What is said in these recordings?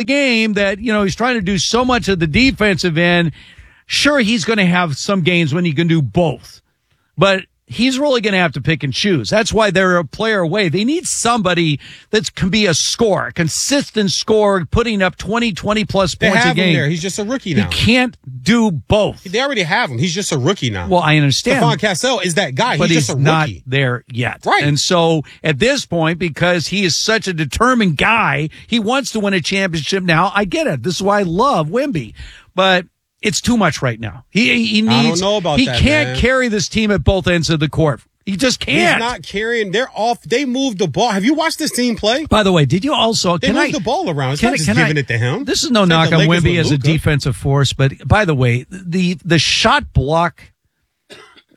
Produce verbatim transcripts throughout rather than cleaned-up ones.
game that, you know, he's trying to do so much of the defensive end. Sure, he's going to have some games when he can do both, but he's really going to have to pick and choose. That's why they're a player away. They need somebody that can be a scorer, consistent scorer, putting up twenty, twenty plus they points have a game. Him there. He's just a rookie now. He can't do both. They already have him. He's just a rookie now. Well, I understand. Stephon Cassell is that guy. But he's, he's just a not rookie. there yet. Right. And so at this point, because he is such a determined guy, he wants to win a championship now. I get it. This is why I love Wemby. But it's too much right now. He he needs. I don't know about he that, can't man. carry this team at both ends of the court. He just can't. He's not carrying. They're off. They moved the ball. Have you watched this team play? By the way, did you also They can moved I, the ball around? It's can not I- just can giving I- it to him. This is no It's knock like the on Lakers Wemby with as a Luka. defensive force, but by the way, the the shot block i-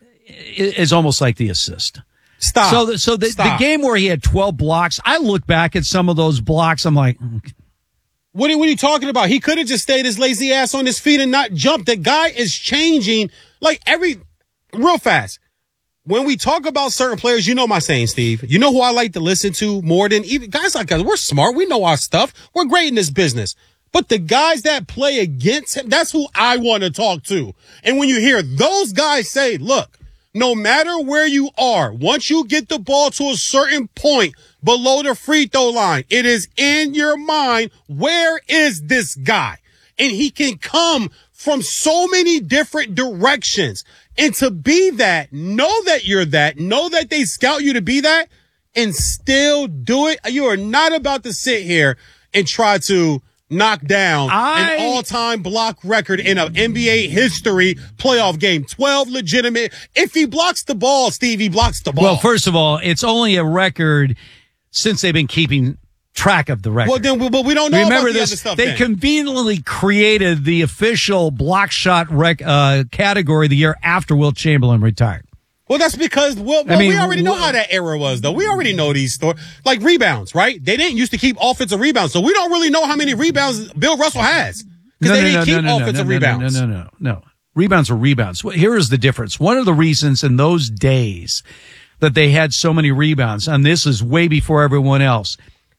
is almost like the assist. Stop. So, the, so the, the Stop. game where he had twelve blocks, I look back at some of those blocks. I'm like, What are, what are you talking about? He could have just stayed his lazy ass on his feet and not jumped. The guy is changing like every real fast. When we talk about certain players, you know my saying, Steve. You know who I like to listen to more than even guys like us. We're smart. We know our stuff. We're great in this business. But the guys that play against him, that's who I want to talk to. And when you hear those guys say, look, no matter where you are, once you get the ball to a certain point below the free throw line, it is in your mind, where is this guy? And he can come from so many different directions. And to be that, know that you're that, know that they scout you to be that, and still do it. You are not about to sit here and try to knock down I- an all-time block record in an N B A history playoff game. twelve legitimate. If he blocks the ball, Steve, he blocks the ball. well, first of all, it's only a record since they've been keeping track of the record. well, then, we- but we don't know Remember about the this? other stuff. They then. conveniently created the official block shot rec, uh, category the year after Wilt Chamberlain retired. Well, that's because well, well I mean, we already know wh- how that era was, though. We already know these stories. Like rebounds, right? They didn't used to keep offensive rebounds, so we don't really know how many rebounds Bill Russell has because they didn't keep offensive no, rebounds. No, no, no, no, no. Rebounds are rebounds. Well, here is the difference. One of the reasons in those days that they had so many rebounds, and this is way before everyone else,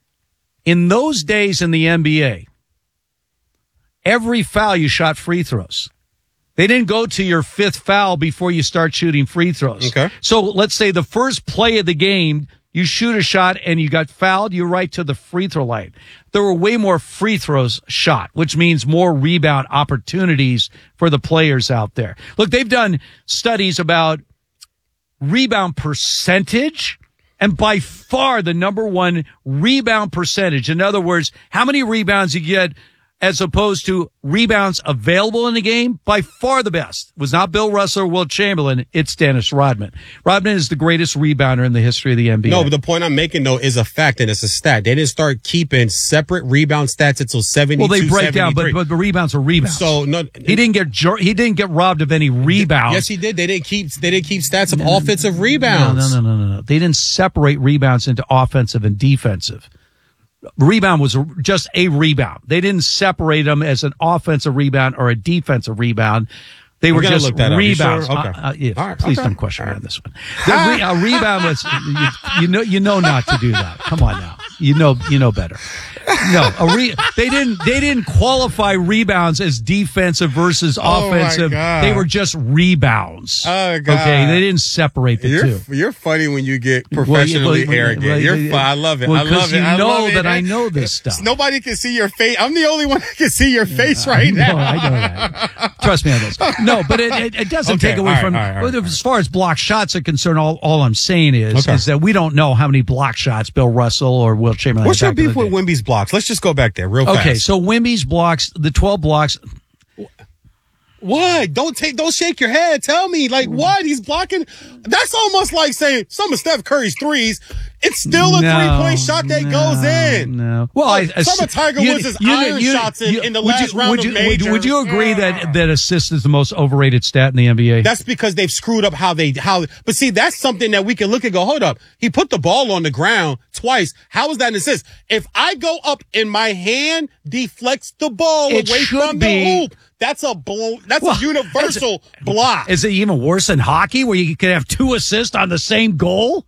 in those days in the N B A, every foul you shot free throws. They didn't go to your fifth foul before you start shooting free throws. Okay. So let's say the first play of the game, you shoot a shot and you got fouled, you're right to the free throw line. There were way more free throws shot, which means more rebound opportunities for the players out there. Look, they've done studies about rebound percentage, and by far the number one rebound percentage. In other words, how many rebounds you get as opposed to rebounds available in the game, by far the best. It was not Bill Russell or Wilt Chamberlain, it's Dennis Rodman. Rodman is the greatest rebounder in the history of the N B A. No, but the point I'm making, though, is a fact, and it's a stat. They didn't start keeping separate rebound stats until seventy-two, well, they break down, but, seventy-three. but the rebounds are rebounds. So, no, he didn't get jor- he didn't get robbed of any rebounds. Yes, he did. They didn't keep they didn't keep stats of No, no, offensive no, rebounds. No, no, no, no, no. They didn't separate rebounds into offensive and defensive. Rebound was just a rebound. They didn't separate them as an offensive rebound or a defensive rebound. They were gotta just look that up. You rebounds. sure? Okay. Uh, uh, yeah, All right, please okay. don't question me on this one. The re- a rebound was you, you know you know not to do that. Come on now, you know you know better. No, a re- they didn't they didn't qualify rebounds as defensive versus Oh, my offensive. God. They were just rebounds. Oh, God. Okay, they didn't separate the You're two. you're funny when you get Well, professionally well, well, arrogant. well, you're well, fun. I love it. well, I love 'cause it. you I know love it. that I know this stuff. Nobody can see your face. I'm the only one that can see your face right No, now. I know that. Trust me on this. No, but it, it, it doesn't Okay, take away all right, from. all right, all right, well, as far as block shots are concerned, all, all I'm saying is Okay. is that we don't know how many block shots Bill Russell or Wilt Chamberlain. What's had your back in beef the with day. Wemby's blocks? Let's just go back there real fast. Okay, so Wemby's blocks, the twelve blocks. What? Don't take, don't shake your head. Tell me, like, what? He's blocking. That's almost like saying some of Steph Curry's threes. It's still a No, three-point shot that no, goes in. No. Well, Oh, I, some of Tiger you- Woods' you- iron you- shots in, you- in the would last you, round would of you, majors. Would, would you agree that that assist is the most overrated stat in the N B A? That's because they've screwed up how they, how, but see, that's something that we can look and go, hold up. He put the ball on the ground twice. How is that an assist? If I go up and my hand deflects the ball It away should from be- the hoop, that's a bl- that's Well, a universal block. Is it even worse than hockey where you can have two assists on the same goal?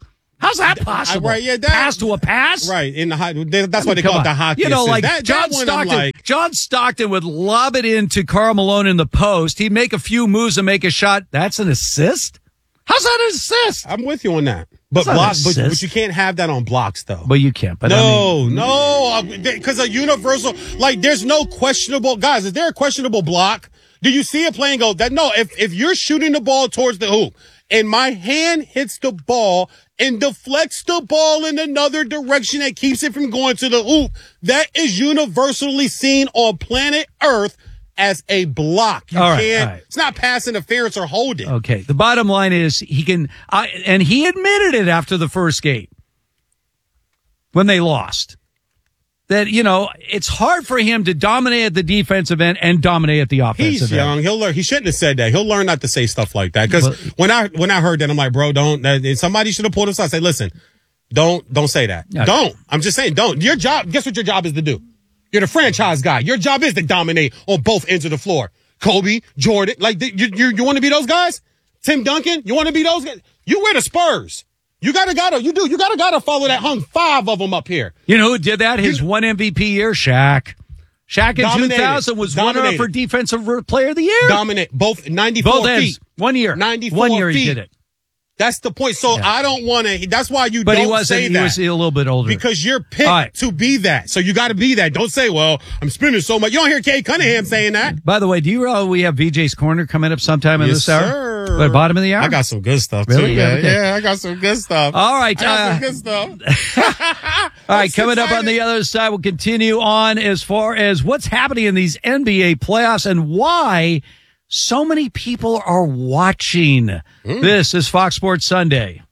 How's that possible? Right, yeah, that, pass to a pass? Right, in the high, that's why they call it the hockey. You know, assist. like that, John that one Stockton. like, John Stockton would lob it into Karl Malone in the post. He'd make a few moves and make a shot. That's an assist? How's that an assist? I'm with you on that. But block, but, but you can't have that on blocks, though. But you can't. But no, I mean, no, because a universal, like, there's no questionable guys. Is there a questionable block? Do you see a play and go that? No, if if you're shooting the ball towards the hoop and my hand hits the ball and deflects the ball in another direction that keeps it from going to the hoop, that is universally seen on planet Earth as a block. You all right, can't, all right. It's not pass interference or holding. Okay. The bottom line is he can, I, and he admitted it after the first game when they lost, that, you know, it's hard for him to dominate at the defensive end and dominate at the offensive He's end. He's young. He'll learn. He shouldn't have said that. He'll learn not to say stuff like that. Because when I when I heard that, I'm like, bro, don't. That, somebody should have pulled us aside. Say, listen, don't don't say that. Okay. Don't. I'm just saying, don't. Your job. Guess what your job is to do? You're the franchise guy. Your job is to dominate on both ends of the floor. Kobe, Jordan, like you you, you want to be those guys? Tim Duncan, you want to be those guys? You wear the Spurs. You gotta gotta you do you gotta gotta follow that. Hung five of them up here. You know who did that? His you, one M V P year, Shaq. Shaq in two thousand was runner-up for defensive player of the year. Dominate both ninety-four both feet. Ends. One year, ninety-four one year feet. he did it. That's the point. So yeah. I don't want to. That's why you but don't he wasn't, say he that. He was a little bit older because you're picked right. to be that. So you got to be that. Don't say, "Well, I'm spending so much." You don't hear Kay Cunningham saying that. By the way, do you know we have V J's Corner coming up sometime in yes, this hour? Sir. At bottom of the hour. I got some good stuff really? too. Yeah, Yeah, okay. yeah, I got some good stuff. All right, I got uh, some good stuff. All right, coming up on the other side, we'll continue on as far as what's happening in these N B A playoffs and why so many people are watching. Mm. This is Fox Sports Sunday.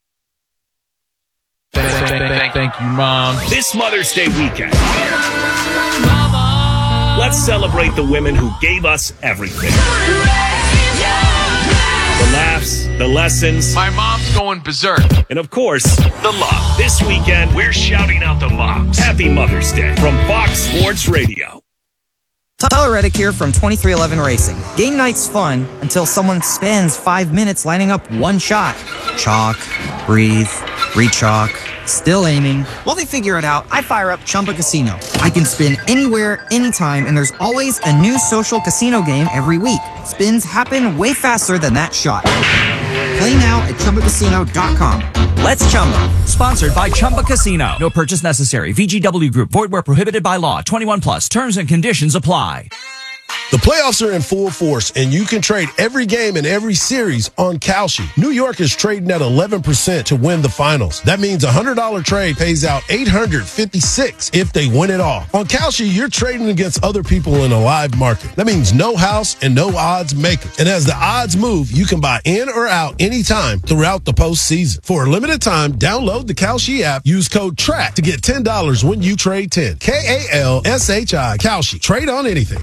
Thank, thank you, Mom. This Mother's Day weekend, Mama. Let's celebrate the women who gave us everything. The laughs, the lessons. My mom's going berserk. And of course, the love. This weekend, we're shouting out the moms. Happy Mother's Day from Fox Sports Radio. Tyler Reddick here from twenty-three eleven Racing. Game night's fun until someone spends five minutes lining up one shot. Chalk, breathe, re-chalk, still aiming. While they figure it out, I fire up Chumba Casino. I can spin anywhere, anytime, and there's always a new social casino game every week. Spins happen way faster than that shot. Play now at Chumba Casino dot com. Let's Chumba. Sponsored by Chumba Casino. No purchase necessary. V G W Group. Void where prohibited by law. twenty-one plus. Terms and conditions apply. The playoffs are in full force, and you can trade every game and every series on Kalshi. New York is trading at eleven percent to win the finals. That means a one hundred dollars trade pays out eight hundred fifty-six dollars if they win it all. On Kalshi, you're trading against other people in a live market. That means no house and no odds makers. And as the odds move, you can buy in or out anytime throughout the postseason. For a limited time, download the Kalshi app. Use code TRACK to get ten dollars when you trade ten. K A L S H I, Kalshi. Trade on anything.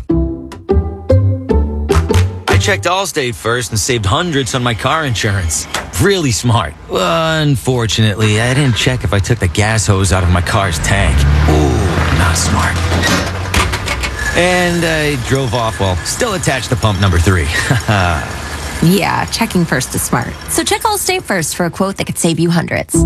I checked Allstate first and saved hundreds on my car insurance. Really smart. Unfortunately, I didn't check if I took the gas hose out of my car's tank. Ooh, not smart. And I drove off while still attached to pump number three. Yeah, checking first is smart. So check Allstate first for a quote that could save you hundreds.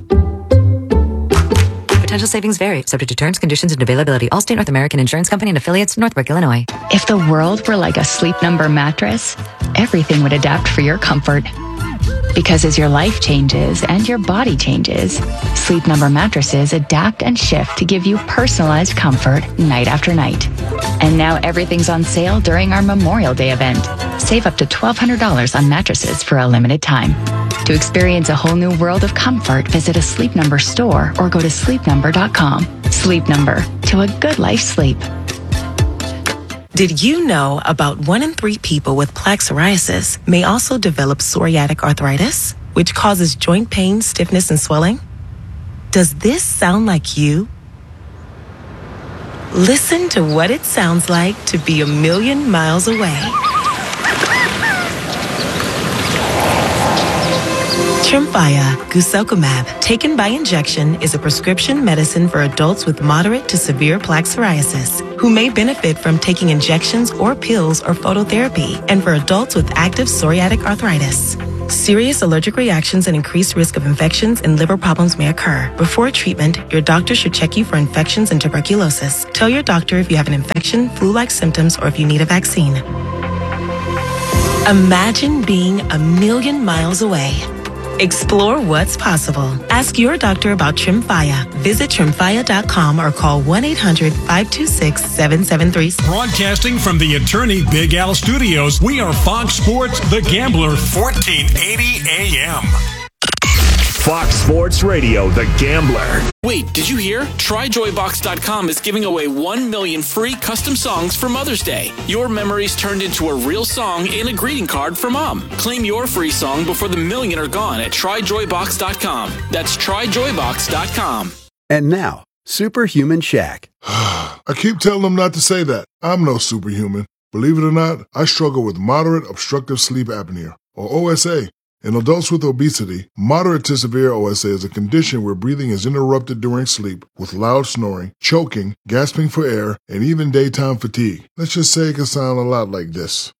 Potential savings vary, subject to terms, conditions, and availability. Allstate North American Insurance Company and affiliates, Northbrook, Illinois. If the world were like a Sleep Number mattress, everything would adapt for your comfort. Because as your life changes and your body changes, Sleep Number mattresses adapt and shift to give you personalized comfort night after night. And now everything's on sale during our Memorial Day event. Save up to twelve hundred dollars on mattresses for a limited time. To experience a whole new world of comfort, visit a Sleep Number store or go to sleep number dot com. Sleep Number, to a good life sleep. Did you know about one in three people with plaque psoriasis may also develop psoriatic arthritis, which causes joint pain, stiffness, and swelling? Does this sound like you? Listen to what it sounds like to be a million miles away. Tremfya guselkumab, taken by injection, is a prescription medicine for adults with moderate to severe plaque psoriasis who may benefit from taking injections or pills or phototherapy, and for adults with active psoriatic arthritis. Serious allergic reactions and increased risk of infections and liver problems may occur. Before treatment, your doctor should check you for infections and tuberculosis. Tell your doctor if you have an infection, flu-like symptoms, or if you need a vaccine. Imagine being a million miles away. Explore what's possible. Ask your doctor about Tremfya. Visit tremfya dot com or call one eight hundred, five two six, seven seven three six. Broadcasting from the Attorney Big Al Studios, we are Fox Sports The Gambler, fourteen eighty A M. Fox Sports Radio, The Gambler. Wait, did you hear? Try joy box dot com is giving away one million free custom songs for Mother's Day. Your memories turned into a real song and a greeting card for Mom. Claim your free song before the million are gone at try joy box dot com. That's try joy box dot com. And now, Superhuman Shaq. I keep telling them not to say that. I'm no superhuman. Believe it or not, I struggle with moderate obstructive sleep apnea, or O S A. In adults with obesity, moderate to severe O S A is a condition where breathing is interrupted during sleep with loud snoring, choking, gasping for air, and even daytime fatigue. Let's just say it can sound a lot like this.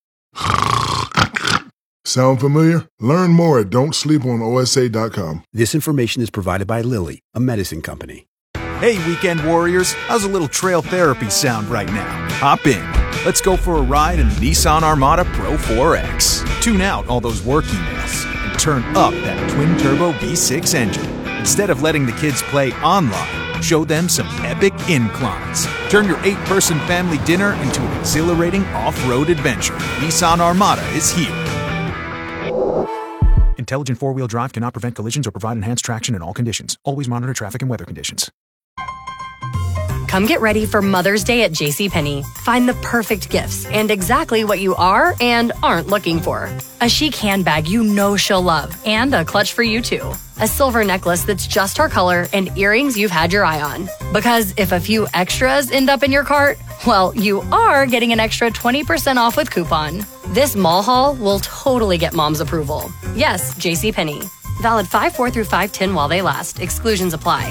Sound familiar? Learn more at don't sleep on O S A dot com. This information is provided by Lilly, a medicine company. Hey, weekend warriors, how's a little trail therapy sound right now? Hop in. Let's go for a ride in the Nissan Armada Pro four X. Tune out all those work emails and turn up that twin-turbo V six engine. Instead of letting the kids play online, show them some epic inclines. Turn your eight-person family dinner into an exhilarating off-road adventure. Nissan Armada is here. Intelligent four-wheel drive cannot prevent collisions or provide enhanced traction in all conditions. Always monitor traffic and weather conditions. Come get ready for Mother's Day at JCPenney. Find the perfect gifts and exactly what you are and aren't looking for. A chic handbag you know she'll love and a clutch for you too. A silver necklace that's just her color and earrings you've had your eye on. Because if a few extras end up in your cart, well, you are getting an extra twenty percent off with coupon. This mall haul will totally get mom's approval. Yes, JCPenney. Valid five four through five ten while they last. Exclusions apply.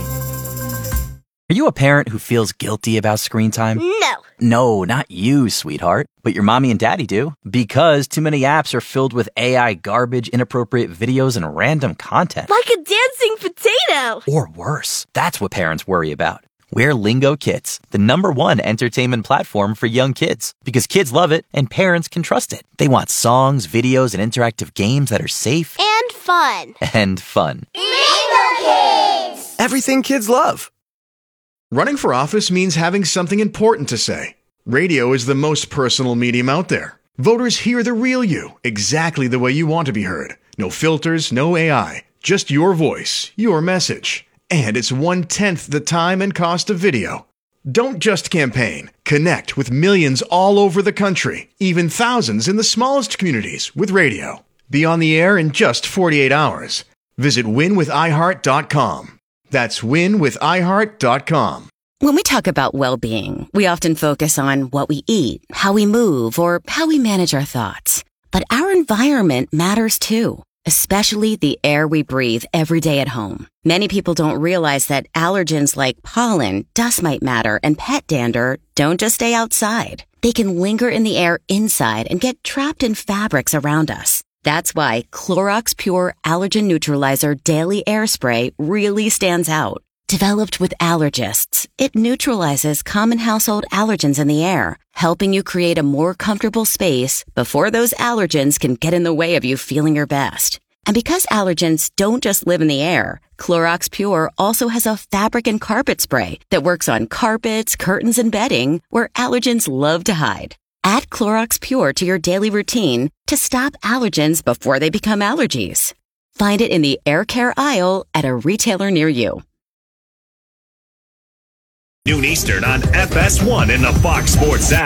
Are you a parent who feels guilty about screen time? No. No, not you, sweetheart. But your mommy and daddy do. Because too many apps are filled with A I garbage, inappropriate videos, and random content. Like a dancing potato. Or worse. That's what parents worry about. We're Lingo Kids, the number one entertainment platform for young kids. Because kids love it and parents can trust it. They want songs, videos, and interactive games that are safe. And fun. And fun. Lingo Kids. Everything kids love. Running for office means having something important to say. Radio is the most personal medium out there. Voters hear the real you, exactly the way you want to be heard. No filters, no A I. Just your voice, your message. And it's one-tenth the time and cost of video. Don't just campaign. Connect with millions all over the country, even thousands in the smallest communities with radio. Be on the air in just forty-eight hours. Visit win with i heart dot com. That's win with i heart dot com. When we talk about well-being, we often focus on what we eat, how we move, or how we manage our thoughts. But our environment matters too, especially the air we breathe every day at home. Many people don't realize that allergens like pollen, dust mite matter, and pet dander don't just stay outside. They can linger in the air inside and get trapped in fabrics around us. That's why Clorox Pure Allergen Neutralizer Daily Air Spray really stands out. Developed with allergists, it neutralizes common household allergens in the air, helping you create a more comfortable space before those allergens can get in the way of you feeling your best. And because allergens don't just live in the air, Clorox Pure also has a fabric and carpet spray that works on carpets, curtains, and bedding where allergens love to hide. Add Clorox Pure to your daily routine to stop allergens before they become allergies. Find it in the air care aisle at a retailer near you. Noon Eastern on F S one and the Fox Sports app.